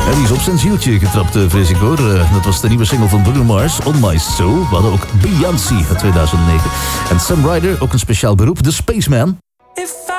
En die is op zijn zieltje getrapt, vrees ik hoor. Dat was de nieuwe single van Bruno Mars, On My Soul. We hadden ook Beyoncé uit 2009. En Sam Ryder, ook een speciaal beroep, The Spaceman.